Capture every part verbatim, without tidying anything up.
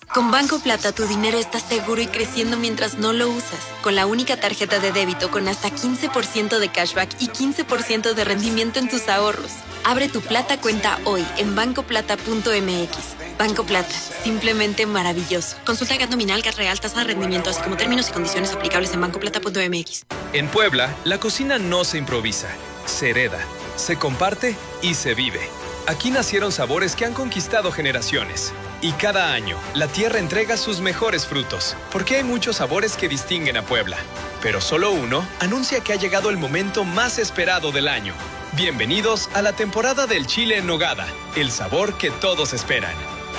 Con Banco Plata tu dinero está seguro y creciendo mientras no lo usas. Con la única tarjeta de débito con hasta quince por ciento de cashback y quince por ciento de rendimiento en tus ahorros. Abre tu Plata cuenta hoy en banco plata punto m x. Banco Plata, simplemente maravilloso. Consulta G A T nominal, G A T real, tasa de rendimiento, así como términos y condiciones aplicables en banco plata punto m x. En Puebla, la cocina no se improvisa, se hereda, se comparte y se vive. Aquí nacieron sabores que han conquistado generaciones. Y cada año, la tierra entrega sus mejores frutos, porque hay muchos sabores que distinguen a Puebla. Pero solo uno anuncia que ha llegado el momento más esperado del año. Bienvenidos a la temporada del chile en nogada, el sabor que todos esperan.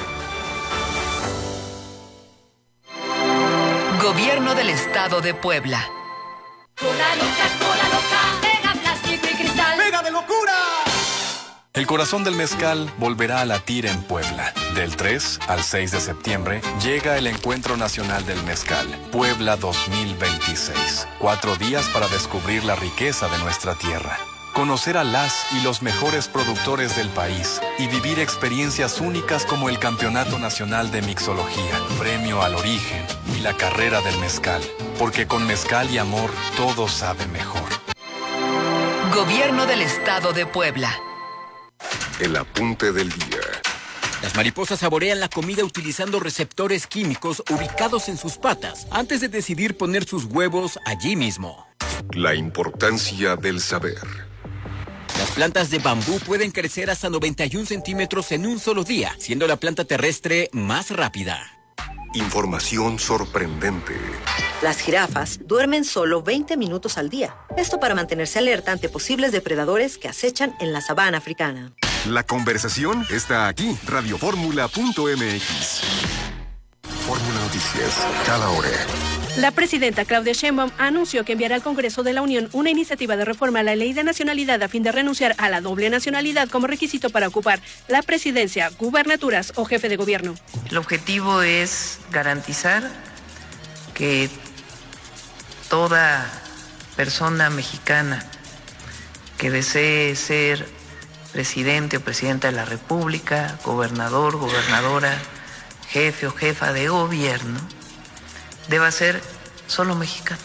Gobierno del Estado de Puebla. Cola loca, cola loca, pega plástico y cristal. ¡Pega de locura! El corazón del mezcal volverá a latir en Puebla. Del tres al seis de septiembre llega el Encuentro Nacional del Mezcal, Puebla dos mil veintiséis. Cuatro días para descubrir la riqueza de nuestra tierra. Conocer a las y los mejores productores del país y vivir experiencias únicas como el Campeonato Nacional de Mixología, Premio al Origen y la Carrera del Mezcal. Porque con mezcal y amor todo sabe mejor. Gobierno del Estado de Puebla. El apunte del día. Las mariposas saborean la comida utilizando receptores químicos ubicados en sus patas antes de decidir poner sus huevos allí mismo. La importancia del saber. Las plantas de bambú pueden crecer hasta noventa y un centímetros en un solo día, siendo la planta terrestre más rápida. Información sorprendente. Las jirafas duermen solo veinte minutos al día. Esto para mantenerse alerta ante posibles depredadores que acechan en la sabana africana. La conversación está aquí, radio fórmula punto m x. Fórmula Noticias, cada hora. La presidenta Claudia Sheinbaum anunció que enviará al Congreso de la Unión una iniciativa de reforma a la ley de nacionalidad a fin de renunciar a la doble nacionalidad como requisito para ocupar la presidencia, gubernaturas o jefe de gobierno. El objetivo es garantizar que toda persona mexicana que desee ser presidente o presidenta de la República, gobernador, gobernadora, jefe o jefa de gobierno, deba ser solo mexicano,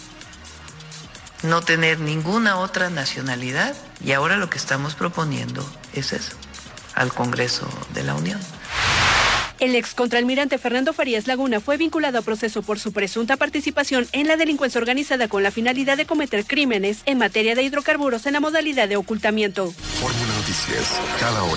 no tener ninguna otra nacionalidad. Y ahora lo que estamos proponiendo es eso, al Congreso de la Unión. El ex contraalmirante Fernando Farías Laguna fue vinculado a proceso por su presunta participación en la delincuencia organizada con la finalidad de cometer crímenes en materia de hidrocarburos en la modalidad de ocultamiento. Fórmula Noticias, cada hora.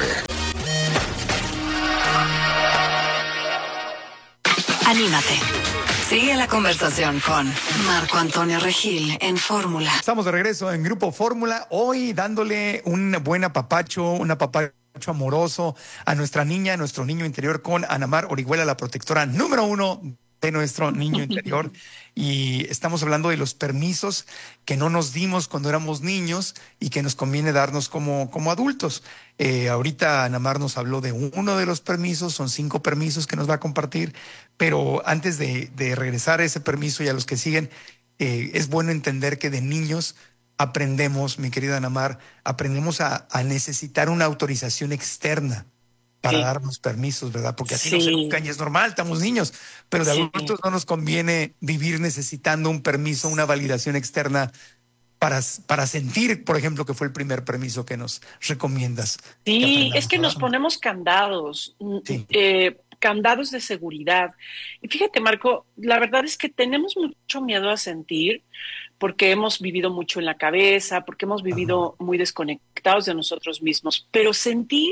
Anímate. Sigue la conversación con Marco Antonio Regil en Fórmula. Estamos de regreso en Grupo Fórmula, hoy dándole un buen apapacho, un apapacho amoroso a nuestra niña, a nuestro niño interior, con Ana Mar Orihuela, la protectora número uno de nuestro niño interior. Y estamos hablando de los permisos que no nos dimos cuando éramos niños y que nos conviene darnos como, como adultos. Eh, ahorita Ana Mar nos habló de uno de los permisos, son cinco permisos que nos va a compartir, pero antes de, de regresar a ese permiso y a los que siguen, eh, es bueno entender que de niños aprendemos, mi querida Ana Mar, aprendemos a, a necesitar una autorización externa para sí. darnos permisos, ¿verdad? Porque así sí. no se educan y es normal, estamos niños, pero de sí. adultos no nos conviene vivir necesitando un permiso, una validación externa para, para sentir, por ejemplo, que fue el primer permiso que nos recomiendas. Sí, que es que nos ponemos candados, sí. eh, candados de seguridad. Y fíjate, Marco, la verdad es que tenemos mucho miedo a sentir, porque hemos vivido mucho en la cabeza, porque hemos vivido Ajá. muy desconectados de nosotros mismos, pero sentir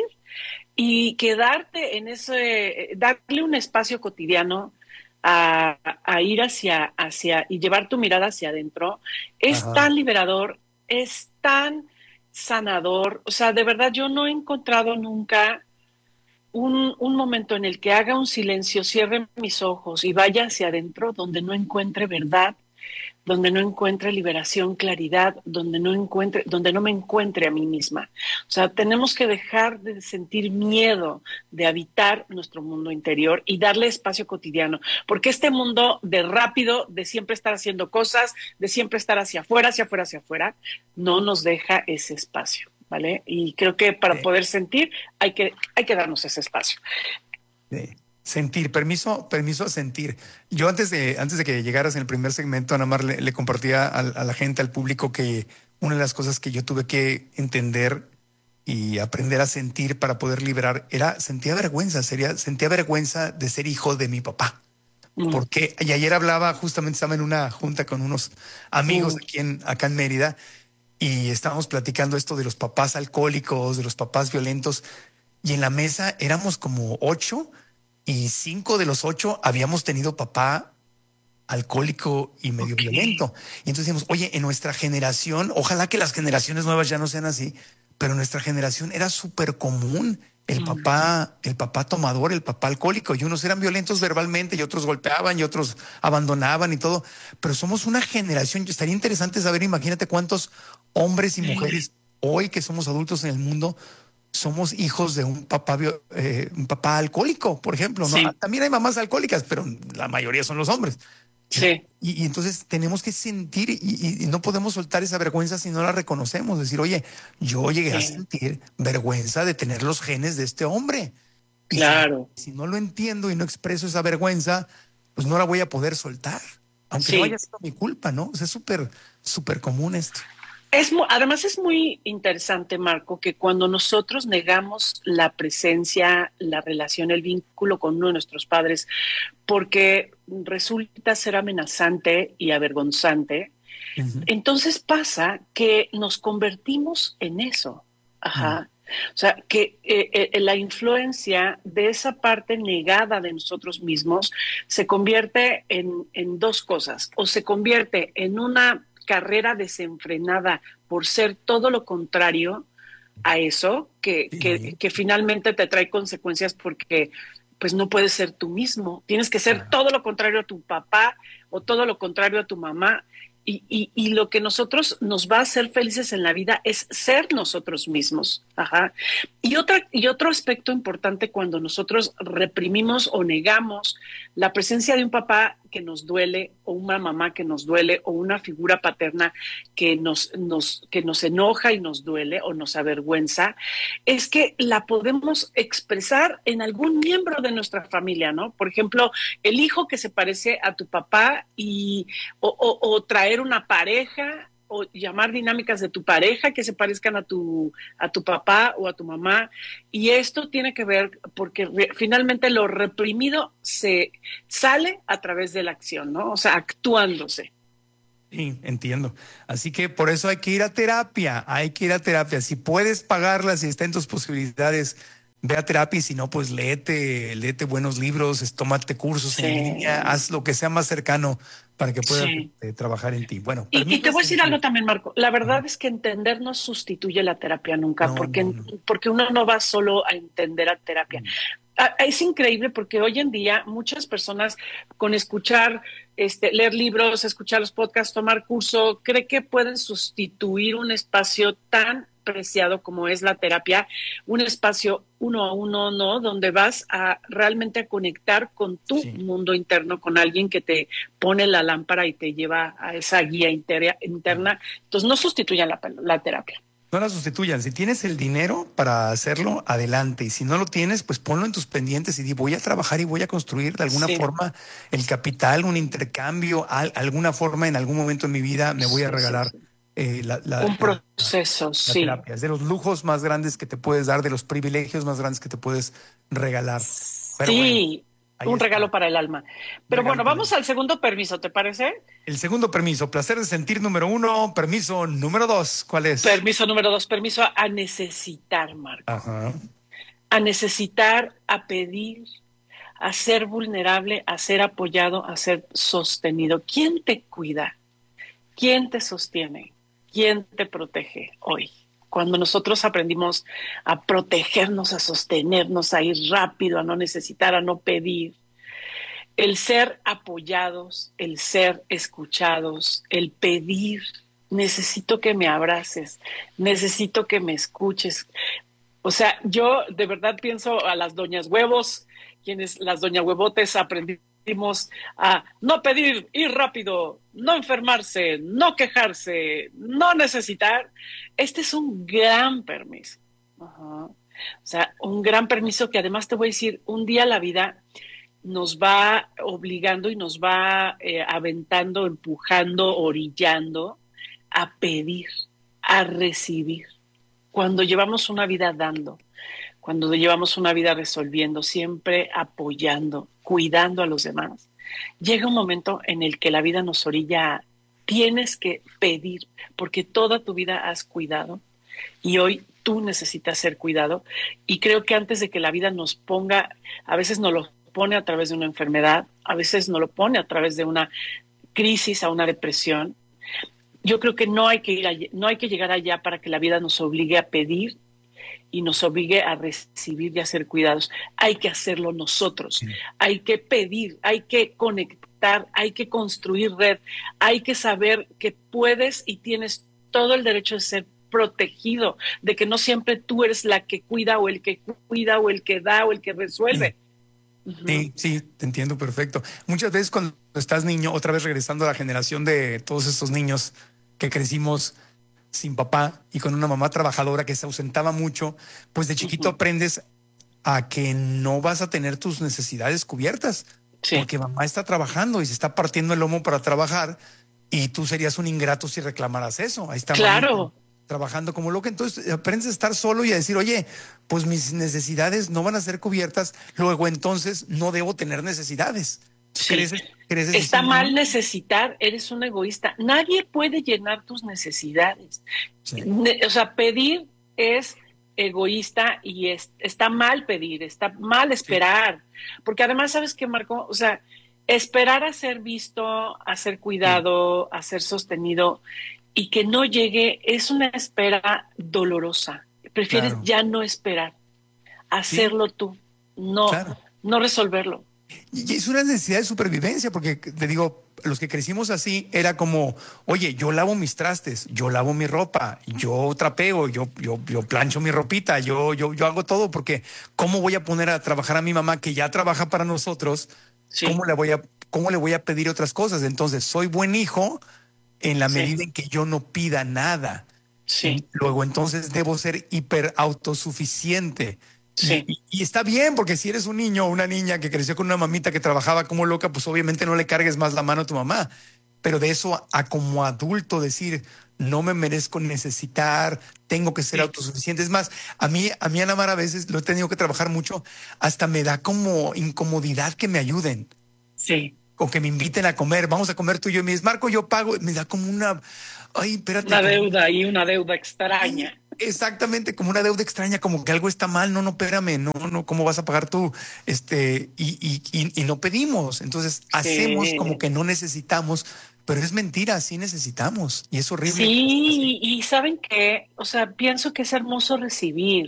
y quedarte en ese, darle un espacio cotidiano a, a ir hacia, hacia y llevar tu mirada hacia adentro, es Ajá. tan liberador, es tan sanador. O sea, de verdad yo no he encontrado nunca un, un momento en el que haga un silencio, cierre mis ojos y vaya hacia adentro donde no encuentre verdad, donde no encuentre liberación, claridad, donde no encuentre, donde no me encuentre a mí misma. O sea, tenemos que dejar de sentir miedo de habitar nuestro mundo interior y darle espacio cotidiano, porque este mundo de rápido, de siempre estar haciendo cosas, de siempre estar hacia afuera, hacia afuera, hacia afuera, no nos deja ese espacio, ¿vale? Y creo que para sí. poder sentir hay que, hay que darnos ese espacio. Sí. Sentir, permiso, permiso a sentir. Yo antes de, antes de que llegaras en el primer segmento, Ana Mar, le, le compartía a, a la gente, al público, que una de las cosas que yo tuve que entender y aprender a sentir para poder liberar era, sentía vergüenza, sería, sentía vergüenza de ser hijo de mi papá. Mm. Porque, y ayer hablaba, justamente estaba en una junta con unos amigos mm. aquí en, acá en Mérida, y estábamos platicando esto de los papás alcohólicos, de los papás violentos, y en la mesa éramos como ocho, y cinco de los ocho habíamos tenido papá alcohólico y medio okay. violento. Y entonces decíamos, oye, en nuestra generación, ojalá que las generaciones nuevas ya no sean así, pero en nuestra generación era súper común el mm. papá, el papá tomador, el papá alcohólico, y unos eran violentos verbalmente y otros golpeaban y otros abandonaban y todo. Pero somos una generación, estaría interesante saber, imagínate cuántos hombres y mujeres hoy que somos adultos en el mundo somos hijos de un papá, eh, un papá alcohólico, por ejemplo, ¿no? Sí. También hay mamás alcohólicas, pero la mayoría son los hombres. Sí. Y, y entonces tenemos que sentir y, y, y no podemos soltar esa vergüenza si no la reconocemos. Decir, oye, yo llegué sí. a sentir vergüenza de tener los genes de este hombre. Y claro. Si, si no lo entiendo y no expreso esa vergüenza, pues no la voy a poder soltar. Aunque sí. no haya sido mi culpa, ¿no? O sea, es súper, súper común esto. Es, además es muy interesante, Marco, que cuando nosotros negamos la presencia, la relación, el vínculo con uno de nuestros padres, porque resulta ser amenazante y avergonzante, uh-huh. entonces pasa que nos convertimos en eso. Ajá. Uh-huh. O sea, que eh, eh, la influencia de esa parte negada de nosotros mismos se convierte en, en dos cosas. O se convierte en una carrera desenfrenada por ser todo lo contrario a eso, que, sí. que, que finalmente te trae consecuencias porque pues no puedes ser tú mismo. Tienes que ser Ajá. todo lo contrario a tu papá o todo lo contrario a tu mamá. Y, y, y lo que nosotros nos va a hacer felices en la vida es ser nosotros mismos. Ajá. Y, otra, y otro aspecto importante cuando nosotros reprimimos o negamos la presencia de un papá que nos duele, o una mamá que nos duele, o una figura paterna que nos, nos, que nos enoja y nos duele o nos avergüenza, es que la podemos expresar en algún miembro de nuestra familia, ¿no? Por ejemplo, el hijo que se parece a tu papá y, o, o, o traer una pareja o llamar dinámicas de tu pareja que se parezcan a tu, a tu papá o a tu mamá. Y esto tiene que ver porque re, finalmente lo reprimido se sale a través de la acción, ¿no? O sea, actuándose. Sí, entiendo. Así que por eso hay que ir a terapia, hay que ir a terapia. Si puedes pagarla, si está en tus posibilidades, ve a terapia, y si no, pues léete, léete buenos libros, tómate cursos sí. en línea, haz lo que sea más cercano para que puedas sí. eh, trabajar en ti. Bueno, y, y te voy a decir algo también, Marco. La verdad uh-huh. es que entender no sustituye la terapia nunca, no, porque, no, no. porque uno no va solo a entender a terapia. Uh-huh. Es increíble porque hoy en día muchas personas con escuchar, este, leer libros, escuchar los podcasts, tomar curso, cree que pueden sustituir un espacio tan preciado como es la terapia, un espacio uno a uno, ¿no? Donde vas a realmente a conectar con tu sí. mundo interno, con alguien que te pone la lámpara y te lleva a esa guía inter- interna. Entonces no sustituyan la, la terapia. No la sustituyan. Si tienes el dinero para hacerlo, adelante. Y si no lo tienes, pues ponlo en tus pendientes y di, voy a trabajar y voy a construir de alguna sí. forma el capital, un intercambio, al, alguna forma en algún momento en mi vida me voy a regalar. Sí, sí, sí. Eh, la, la, un proceso, la, sí. La terapia. Es de los lujos más grandes que te puedes dar, de los privilegios más grandes que te puedes regalar. Pero sí, bueno, un está. regalo para el alma. Pero regalo bueno, vamos al segundo permiso, ¿te parece? El segundo permiso, placer de sentir número uno, permiso número dos, ¿cuál es? Permiso número dos, permiso a necesitar, Marco. Ajá. A necesitar, a pedir, a ser vulnerable, a ser apoyado, a ser sostenido. ¿Quién te cuida? ¿Quién te sostiene? ¿Quién te protege hoy? Cuando nosotros aprendimos a protegernos, a sostenernos, a ir rápido, a no necesitar, a no pedir, el ser apoyados, el ser escuchados, el pedir, necesito que me abraces, necesito que me escuches. O sea, yo de verdad pienso a las doñas huevos, quienes las doña huevotes aprendimos a no pedir, ir rápido, no enfermarse, no quejarse, no necesitar. Este es un gran permiso. Ajá. O sea, un gran permiso que además te voy a decir, un día la vida nos va obligando y nos va eh, aventando, empujando, orillando a pedir, a recibir. Cuando llevamos una vida dando, cuando llevamos una vida resolviendo, siempre apoyando, cuidando a los demás, llega un momento en el que la vida nos orilla a tienes que pedir, porque toda tu vida has cuidado y hoy tú necesitas ser cuidado. Y creo que antes de que la vida nos ponga, a veces nos lo pone a través de una enfermedad, a veces nos lo pone a través de una crisis, a una depresión. Yo creo que no hay que ir allá, no hay que llegar allá para que la vida nos obligue a pedir y nos obligue a recibir y a ser cuidados. Hay que hacerlo nosotros, sí. Hay que pedir, hay que conectar, hay que construir red, hay que saber que puedes y tienes todo el derecho de ser protegido, de que no siempre tú eres la que cuida o el que cuida o el que da o el que resuelve. Sí, sí, te entiendo perfecto. Muchas veces cuando estás niño, otra vez regresando a la generación de todos estos niños que crecimos sin papá y con una mamá trabajadora que se ausentaba mucho, pues de chiquito uh-huh. aprendes a que no vas a tener tus necesidades cubiertas, sí. porque mamá está trabajando y se está partiendo el lomo para trabajar y tú serías un ingrato si reclamaras eso. Ahí está claro. mamá trabajando como loca. Entonces aprendes a estar solo y a decir, oye, pues mis necesidades no van a ser cubiertas, luego entonces no debo tener necesidades. Sí. ¿Creces, creces Está diciendo, mal necesitar, eres un egoísta. Nadie puede llenar tus necesidades. Sí. O sea, pedir es egoísta y es, está mal pedir, está mal esperar. Sí. Porque además, ¿sabes qué, Marco? O sea, esperar a ser visto, a ser cuidado, sí. a ser sostenido y que no llegue es una espera dolorosa. Prefieres claro. ya no esperar, hacerlo sí. tú, no, claro. no resolverlo. Y es una necesidad de supervivencia, porque te digo, los que crecimos así era como, oye, yo lavo mis trastes, yo lavo mi ropa, yo trapeo, yo, yo, yo plancho mi ropita, yo, yo, yo hago todo, porque ¿cómo voy a poner a trabajar a mi mamá que ya trabaja para nosotros? Sí. ¿Cómo le voy a, cómo le voy a pedir otras cosas? Entonces, soy buen hijo en la sí. medida en que yo no pida nada. Sí. Luego, entonces, debo ser hiper autosuficiente. Sí. Y, y está bien, porque si eres un niño o una niña que creció con una mamita que trabajaba como loca, pues obviamente no le cargues más la mano a tu mamá. Pero de eso a, a como adulto decir, no me merezco necesitar, tengo que ser sí. autosuficiente. Es más, a mí, a mí, Ana Mar, a veces lo he tenido que trabajar mucho, hasta me da como incomodidad que me ayuden. Sí. O que me inviten a comer, vamos a comer tú y yo, y me dices, Marco, yo pago, me da como una, ay, espérate. Una deuda y una deuda extraña. Exactamente, como una deuda extraña, como que algo está mal, no, no, espérame, no, no, ¿cómo vas a pagar tú? Este, y, y, y, y no pedimos, entonces sí. hacemos como que no necesitamos, pero es mentira, sí necesitamos, y es horrible. Sí, y ¿saben qué? O sea, pienso que es hermoso recibir.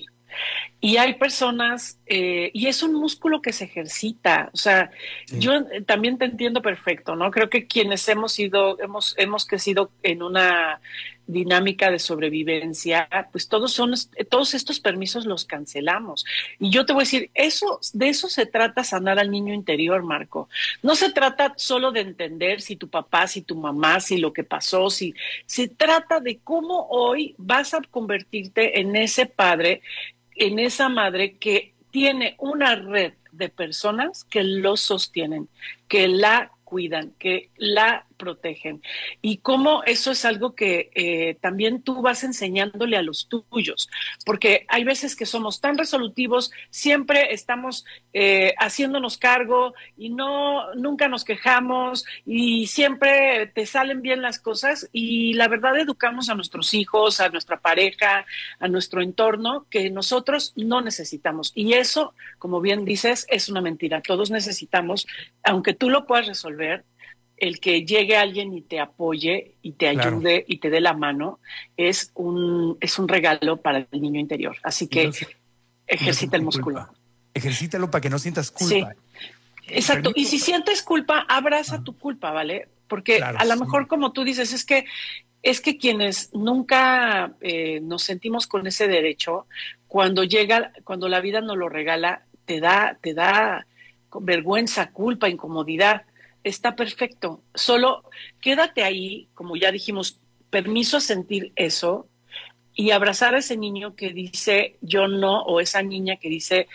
Y hay personas, eh, y es un músculo que se ejercita, o sea, sí. yo también te entiendo perfecto, ¿no? Creo que quienes hemos sido, hemos, hemos crecido en una dinámica de sobrevivencia, pues todos son, todos estos permisos los cancelamos. Y yo te voy a decir, eso, de eso se trata sanar al niño interior, Marco. No se trata solo de entender si tu papá, si tu mamá, si lo que pasó, si se trata de cómo hoy vas a convertirte en ese padre, en esa madre que tiene una red de personas que lo sostienen, que la cuidan, que la protegen. Y cómo eso es algo que eh, también tú vas enseñándole a los tuyos, porque hay veces que somos tan resolutivos, siempre estamos eh, haciéndonos cargo y no nunca nos quejamos y siempre te salen bien las cosas y la verdad educamos a nuestros hijos, a nuestra pareja, a nuestro entorno que nosotros no necesitamos. Y eso, como bien dices, es una mentira. Todos necesitamos, aunque tú lo puedas resolver, el que llegue alguien y te apoye y te ayude claro. y te dé la mano es un, es un regalo para el niño interior. Así que Entonces, ejercita no el músculo. Culpa. Ejercítalo para que no sientas culpa. Sí. Exacto. Y si sientes culpa, abraza ah. tu culpa, ¿vale? Porque claro, a lo sí. mejor, como tú dices, es que es que quienes nunca eh, nos sentimos con ese derecho, cuando llega, cuando la vida nos lo regala, te da, te da vergüenza, culpa, incomodidad. Está perfecto. Solo quédate ahí, como ya dijimos, permiso a sentir eso y abrazar a ese niño que dice yo no, o esa niña que dice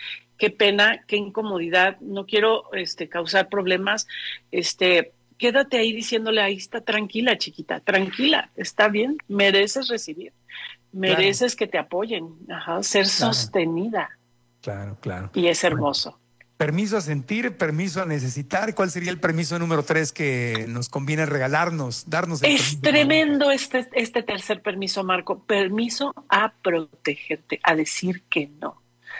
qué pena, qué incomodidad, no quiero este, causar problemas, este, quédate ahí diciéndole, ahí está, tranquila, chiquita, tranquila, está bien, mereces recibir, mereces claro. que te apoyen, ajá, ser claro. sostenida. Claro, claro. Y es hermoso. Permiso a sentir, permiso a necesitar. ¿Cuál sería el permiso número tres que nos conviene regalarnos, darnos? El es permiso, tremendo este, este tercer permiso, Marco. Permiso a protegerte, a decir que no.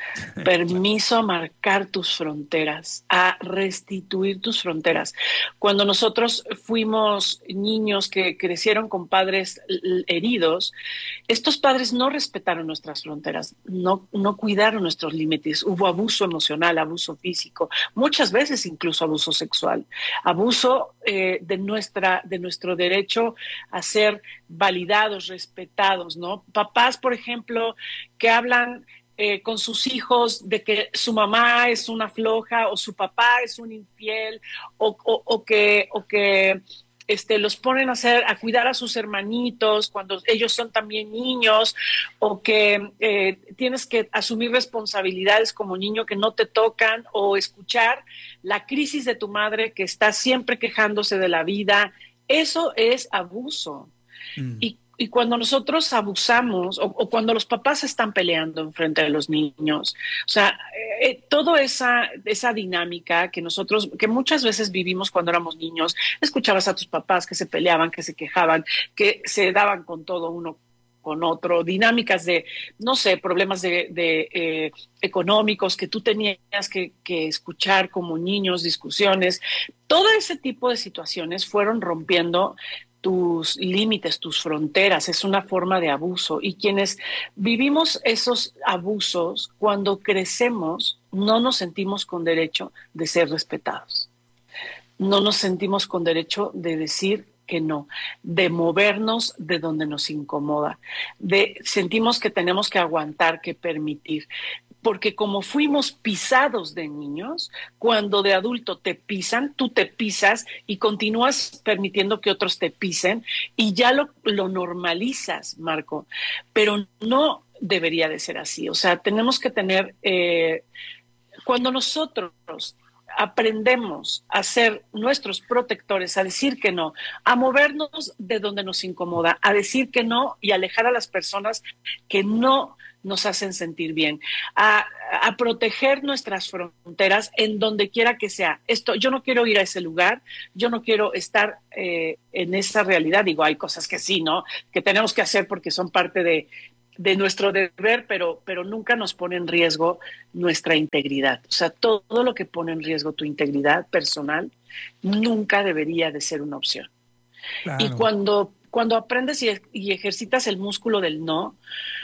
Permiso a marcar tus fronteras, a restituir tus fronteras. Cuando nosotros fuimos niños que crecieron con padres heridos, estos padres no respetaron nuestras fronteras, no, no cuidaron nuestros límites. Hubo abuso emocional, abuso físico, muchas veces incluso abuso sexual, abuso eh, de, nuestra, de nuestro derecho a ser validados, respetados, ¿no? Papás, por ejemplo, que hablan Eh, con sus hijos de que su mamá es una floja o su papá es un infiel o, o, o que, o que este, los ponen a, hacer, a cuidar a sus hermanitos cuando ellos son también niños o que eh, tienes que asumir responsabilidades como niño que no te tocan o escuchar la crisis de tu madre que está siempre quejándose de la vida. Eso es abuso. Mm. Y Y cuando nosotros abusamos o, o cuando los papás están peleando en frente de los niños, o sea, eh, toda esa, esa dinámica que nosotros, que muchas veces vivimos cuando éramos niños, escuchabas a tus papás que se peleaban, que se quejaban, que se daban con todo uno con otro, dinámicas de, no sé, problemas de, de eh, económicos que tú tenías que, que escuchar como niños, discusiones, todo ese tipo de situaciones fueron rompiendo tus límites, tus fronteras, es una forma de abuso. Y quienes vivimos esos abusos, cuando crecemos, no nos sentimos con derecho de ser respetados. No nos sentimos con derecho de decir que no, de movernos de donde nos incomoda, de sentimos que tenemos que aguantar, que permitir. Porque como fuimos pisados de niños, cuando de adulto te pisan, tú te pisas y continúas permitiendo que otros te pisen y ya lo, lo normalizas, Marco. Pero no debería de ser así. O sea, tenemos que tener, eh, cuando nosotros aprendemos a ser nuestros protectores, a decir que no, a movernos de donde nos incomoda, a decir que no y alejar a las personas que no nos hacen sentir bien, a, a proteger nuestras fronteras en donde quiera que sea. Esto, yo no quiero ir a ese lugar, yo no quiero estar eh, en esa realidad. Digo, hay cosas que sí, ¿no? Que tenemos que hacer porque son parte de, de nuestro deber, pero, pero nunca nos pone en riesgo nuestra integridad. O sea, todo lo que pone en riesgo tu integridad personal nunca debería de ser una opción. Claro. Y cuando, cuando aprendes y, y ejercitas el músculo del no,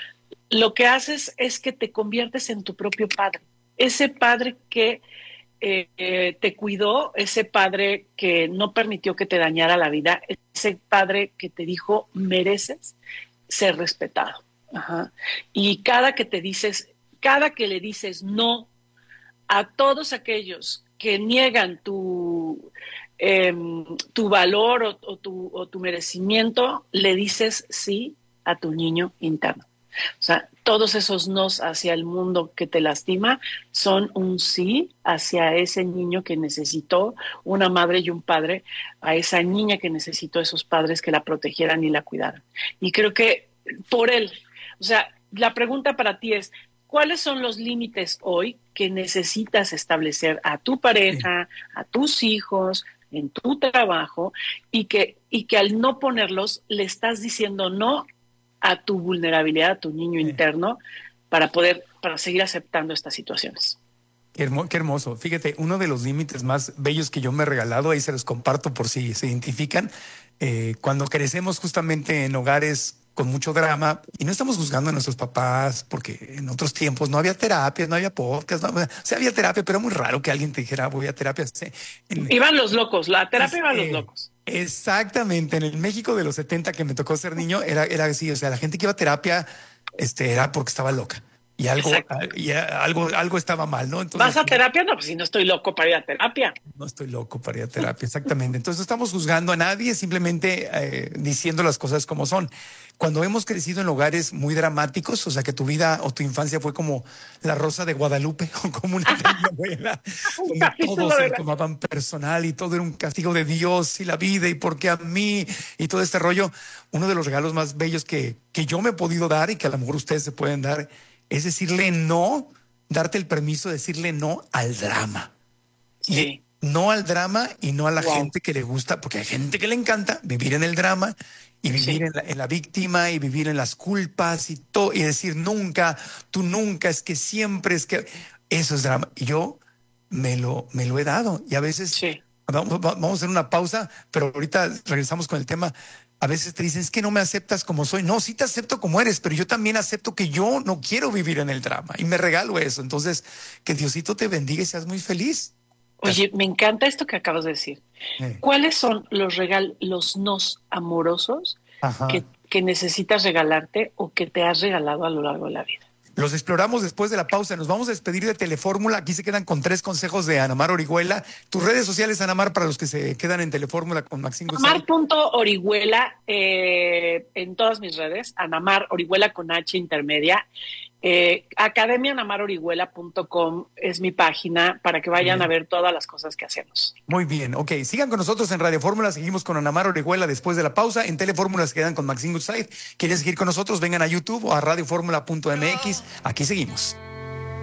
lo que haces es que te conviertes en tu propio padre. Ese padre que eh, eh, te cuidó, ese padre que no permitió que te dañara la vida, ese padre que te dijo, mereces ser respetado. Ajá. Y cada que te dices, cada que le dices no a todos aquellos que niegan tu, eh, tu valor o, o, tu, o tu merecimiento, le dices sí a tu niño interno. O sea, todos esos nos hacia el mundo que te lastima son un sí hacia ese niño que necesitó una madre y un padre, a esa niña que necesitó esos padres que la protegieran y la cuidaran. Y creo que por él, o sea, la pregunta para ti es, ¿cuáles son los límites hoy que necesitas establecer a tu pareja, a tus hijos, en tu trabajo, y que, y que al no ponerlos le estás diciendo no a tu vulnerabilidad, a tu niño interno, para poder, para seguir aceptando estas situaciones? Qué, hermo, qué hermoso. Fíjate, uno de los límites más bellos que yo me he regalado, ahí se los comparto por si se identifican, eh, cuando crecemos justamente en hogares con mucho drama, y no estamos juzgando a nuestros papás, porque en otros tiempos no había terapia, no había podcast, no, o sea, había terapia, pero muy raro que alguien te dijera, voy a terapia. En, iban los locos, la terapia iban eh, los locos. Exactamente, en el México de los setenta que me tocó ser niño, era, era así, o sea, la gente que iba a terapia este, era porque estaba loca. y algo, y algo, algo estaba mal, ¿no? Entonces, ¿vas a terapia? No, pues si no estoy loco para ir a terapia. No estoy loco para ir a terapia, exactamente. Entonces no estamos juzgando a nadie, simplemente eh, diciendo las cosas como son. Cuando hemos crecido en lugares muy dramáticos, o sea, que tu vida o tu infancia fue como La Rosa de Guadalupe o como una telenovela, donde todos se lo tomaban personal y todo era un castigo de Dios y la vida y por qué a mí y todo este rollo, uno de los regalos más bellos que, que yo me he podido dar y que a lo mejor ustedes se pueden dar es decirle no, darte el permiso de decirle no al drama. Sí. Y no al drama y no a la wow. gente que le gusta, porque hay gente que le encanta vivir en el drama y vivir sí. en, la, en la víctima y vivir en las culpas y todo, y decir nunca, tú nunca, es que siempre, es que eso es drama. Y yo me lo, me lo he dado y a veces sí. vamos, vamos a hacer una pausa, pero ahorita regresamos con el tema. A veces te dicen, es que no me aceptas como soy. No, sí te acepto como eres, pero yo también acepto que yo no quiero vivir en el drama y me regalo eso. Entonces, que Diosito te bendiga y seas muy feliz. Oye, me encanta esto que acabas de decir. Eh. ¿Cuáles son los regalos, los nos amorosos que, que necesitas regalarte o que te has regalado a lo largo de la vida? Los exploramos después de la pausa. Nos vamos a despedir de Telefórmula. Aquí se quedan con tres consejos de Ana Mar Orihuela. Tus redes sociales, Ana Mar, para los que se quedan en Telefórmula con Maxine González. Ana Mar punto Orihuela eh, en todas mis redes. Ana Mar Orihuela con H intermedia. Eh, academia ana mar orihuela punto com es mi página para que vayan a ver todas las cosas que hacemos. Muy bien, ok. Sigan con nosotros en Radio Fórmula. Seguimos con Ana Mar Orihuela después de la pausa. En Telefórmula se quedan con Maxine Goodside. ¿Quieren seguir con nosotros? Vengan a YouTube o a radio fórmula punto m x. Aquí seguimos.